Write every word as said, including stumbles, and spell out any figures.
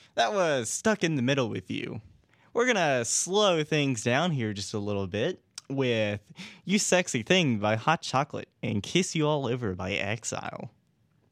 That was Stuck in the Middle with You. We're gonna slow things down here just a little bit with You Sexy Thing by Hot Chocolate and Kiss You All Over by Exile.